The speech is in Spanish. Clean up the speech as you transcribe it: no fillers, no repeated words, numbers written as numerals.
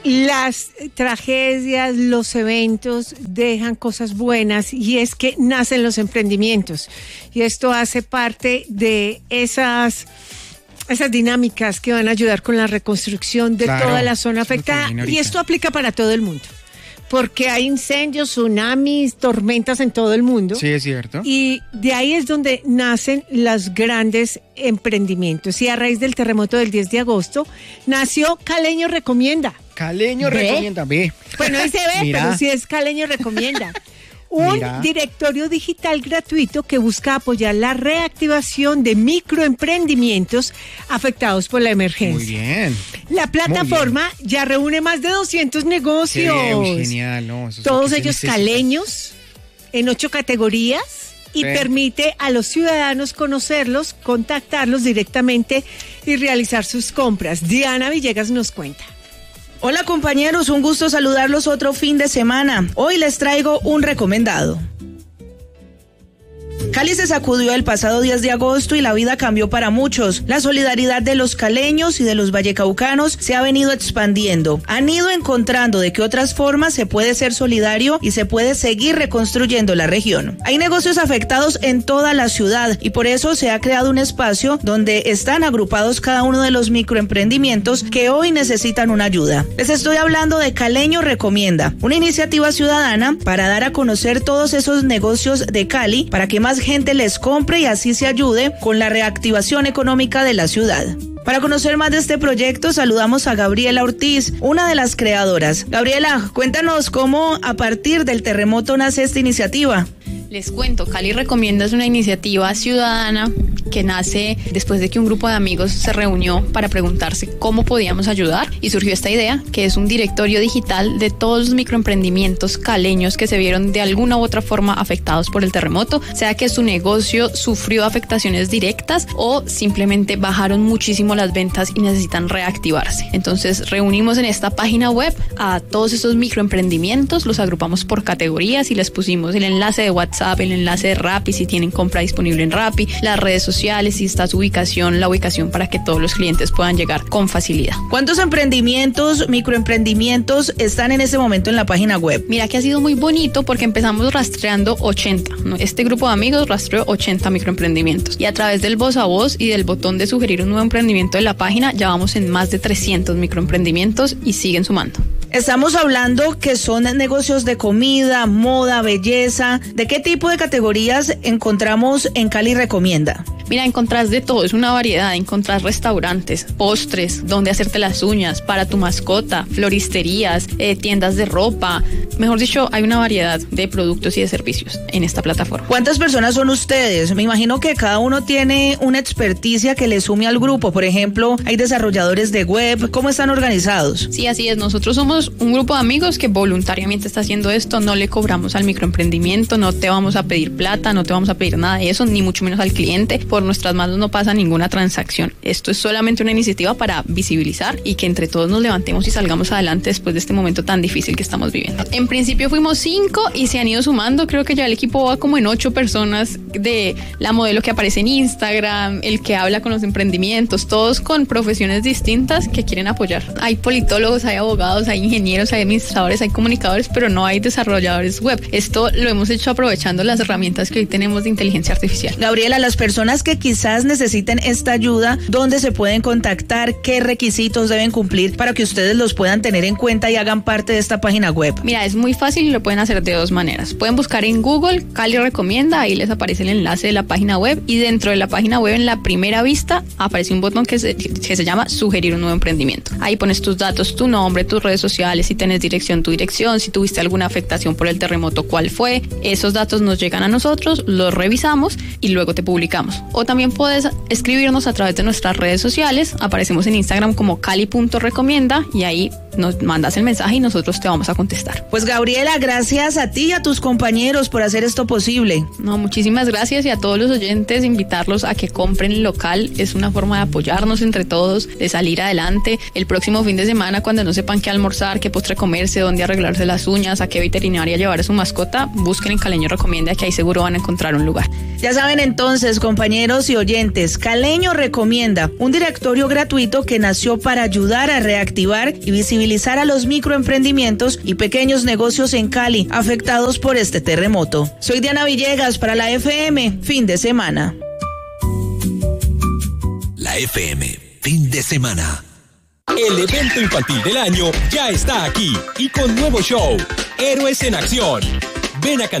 Las tragedias, los eventos dejan cosas buenas y es que nacen los emprendimientos y esto hace parte de esas dinámicas que van a ayudar con la reconstrucción de toda la zona afectada y esto aplica para todo el mundo. Porque hay incendios, tsunamis, tormentas en todo el mundo. Sí, es cierto. Y de ahí es donde nacen los grandes emprendimientos. Y a raíz del terremoto del 10 de agosto, nació Caleño Recomienda. Caleño Recomienda, ve. Pues no dice ve, Mira. pero sí es Caleño Recomienda. Un directorio digital gratuito que busca apoyar la reactivación de microemprendimientos afectados por la emergencia. Muy bien. La plataforma ya reúne más de 200 negocios. Genial, ¿no? Eso todos ellos caleños, en 8 categorías, y permite a los ciudadanos conocerlos, contactarlos directamente y realizar sus compras. Diana Villegas nos cuenta. Hola compañeros, un gusto saludarlos otro fin de semana. Hoy les traigo un recomendado. Cali se sacudió el pasado 10 de agosto y la vida cambió para muchos. La solidaridad de los caleños y de los vallecaucanos se ha venido expandiendo. Han ido encontrando de qué otras formas se puede ser solidario y se puede seguir reconstruyendo la región. Hay negocios afectados en toda la ciudad y por eso se ha creado un espacio donde están agrupados cada uno de los microemprendimientos que hoy necesitan una ayuda. Les estoy hablando de Caleño Recomienda, una iniciativa ciudadana para dar a conocer todos esos negocios de Cali para que más gente les compre y así se ayude con la reactivación económica de la ciudad. Para conocer más de este proyecto, saludamos a Gabriela Ortiz, una de las creadoras. Gabriela, cuéntanos cómo a partir del terremoto nace esta iniciativa. Les cuento, Cali Recomienda es una iniciativa ciudadana que nace después de que un grupo de amigos se reunió para preguntarse cómo podíamos ayudar y surgió esta idea, que es un directorio digital de todos los microemprendimientos caleños que se vieron de alguna u otra forma afectados por el terremoto, sea que su negocio sufrió afectaciones directas o simplemente bajaron muchísimo las ventas y necesitan reactivarse. Entonces reunimos en esta página web a todos esos microemprendimientos, los agrupamos por categorías y les pusimos el enlace de WhatsApp, el enlace de Rappi si tienen compra disponible en Rappi, las redes sociales, si está su ubicación, la ubicación para que todos los clientes puedan llegar con facilidad. ¿Cuántos emprendimientos, microemprendimientos están en este momento en la página web? Mira que ha sido muy bonito porque empezamos rastreando 80. Este grupo de amigos rastreó 80 microemprendimientos y a través del voz a voz y del botón de sugerir un nuevo emprendimiento de la página ya vamos en más de 300 microemprendimientos y siguen sumando. Estamos hablando que son negocios de comida, moda, belleza. ¿De qué tipo de categorías encontramos en Cali Recomienda? Mira, encontrás de todo, es una variedad, encontrás restaurantes, postres, donde hacerte las uñas, para tu mascota, floristerías, tiendas de ropa. Mejor dicho, hay una variedad de productos y de servicios en esta plataforma. ¿Cuántas personas son ustedes? Me imagino que cada uno tiene una experticia que le sume al grupo. Por ejemplo, hay desarrolladores de web. ¿Cómo están organizados? Sí, así es. Nosotros somos un grupo de amigos que voluntariamente está haciendo esto. No le cobramos al microemprendimiento, no te vamos a pedir plata, no te vamos a pedir nada de eso, ni mucho menos al cliente. Por nuestras manos no pasa ninguna transacción. Esto es solamente una iniciativa para visibilizar y que entre todos nos levantemos y salgamos adelante después de este momento tan difícil que estamos viviendo. En principio fuimos 5 y se han ido sumando. Creo que ya el equipo va como en 8 personas, de la modelo que aparece en Instagram, el que habla con los emprendimientos, todos con profesiones distintas que quieren apoyar. Hay politólogos, hay abogados, hay ingenieros, hay administradores, hay comunicadores, pero no hay desarrolladores web. Esto lo hemos hecho aprovechando las herramientas que hoy tenemos de inteligencia artificial. Gabriela, las personas que quizás necesiten esta ayuda, ¿dónde se pueden contactar? ¿Qué requisitos deben cumplir para que ustedes los puedan tener en cuenta y hagan parte de esta página web? Mira, es muy fácil y lo pueden hacer de 2 maneras. Pueden buscar en Google Cali Recomienda, ahí les aparece el enlace de la página web y dentro de la página web en la primera vista aparece un botón que se llama sugerir un nuevo emprendimiento. Ahí pones tus datos, tu nombre, tus redes sociales, si tienes dirección, tu dirección, si tuviste alguna afectación por el terremoto, cuál fue. Esos datos nos llegan a nosotros, los revisamos y luego te publicamos. O también puedes escribirnos a través de nuestras redes sociales, aparecemos en Instagram como cali.recomienda y ahí nos mandas el mensaje y nosotros te vamos a contestar. Pues Gabriela, gracias a ti y a tus compañeros por hacer esto posible. No, muchísimas gracias y a todos los oyentes invitarlos a que compren local. Es una forma de apoyarnos entre todos, de salir adelante. El próximo fin de semana, cuando no sepan qué almorzar, qué postre comerse, dónde arreglarse las uñas, a qué veterinaria llevar a su mascota, busquen en Caleño Recomienda, que ahí seguro van a encontrar un lugar. Ya saben entonces, compañeros y oyentes, Caleño Recomienda, un directorio gratuito que nació para ayudar a reactivar y visibilizar visibilizar a los microemprendimientos y pequeños negocios en Cali afectados por este terremoto. Soy Diana Villegas para la FM, fin de semana. La FM, fin de semana. El evento infantil del año ya está aquí y con nuevo show, Héroes en Acción. Ven a cantar